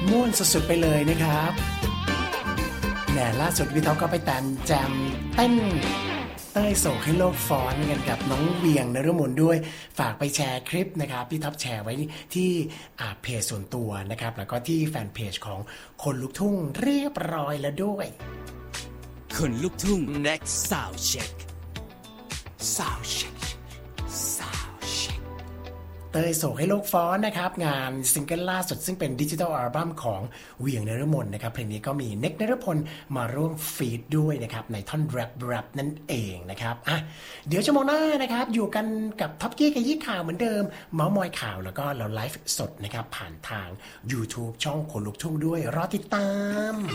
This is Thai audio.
ม่วนสุดๆไปเลยนะครับแหน่ล่าสุดพี่ท็อปก็ไปแตมแจมเต้นเต้ยโศกให้โลกฟ้อนกันกับน้องเวียงนฤมลด้วยฝากไปแชร์คลิปนะครับพี่ท็อปแชร์ไว้ที่เพจส่วนตัวนะครับแล้วก็ที่แฟนเพจของคนลุกทุ่งเรียบร้อยแล้วด้วยคนลุกทุ่ง next sound check sound check เตยโศกให้โลกฟ้อนนะครับงานซิงเกิลล่าสุดซึ่งเป็นดิจิทัลอัลบั้มของเวียงนฤมลนะครับเพลงนี้ก็มีเน็กนฤพลมาร่วมฟีดด้วยนะครับในท่อนแรปนั่นเองนะครับเดี๋ยวชั่วโมงหน้านะครับอยู่กันกับท็อปกี้กับยี่ข่าวเหมือนเดิมเมาส์มอยข่าวแล้วก็เราไลฟ์สดนะครับผ่านทาง YouTube ช่องคนลุกทุ่งด้วยรอติดตาม